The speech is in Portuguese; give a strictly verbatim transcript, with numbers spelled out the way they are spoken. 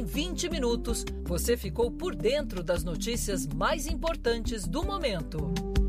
vinte minutos, você ficou por dentro das notícias mais importantes do momento.